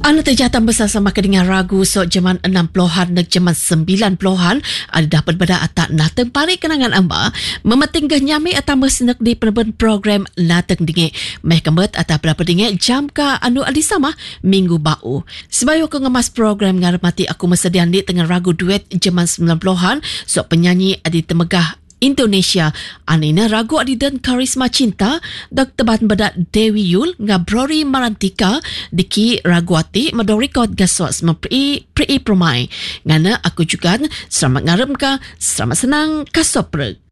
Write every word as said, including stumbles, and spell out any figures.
Anu terjatan bersama dengan ragu sok zaman enam puluhan dan zaman sembilan puluhan ada dapat beda atak nateng pari kenangan amba memetinggah nyami atau mesenek di peneban program nateng dinge meh kembet atau berapa dinge jam ka anu adi sama minggu bau sebayu aku ngemas program ngarmati aku mesedian di tengah ragu duet zaman sembilan puluhan sok penyanyi adi temegah Indonesia anina ragu adidan karisma cinta dak tebat bedak Dewi Yul ngabrori Marantika diki raguati madorikot gaswas mempri pri promai ngana aku juga selamat ngarem ka selamat senang kasoprek.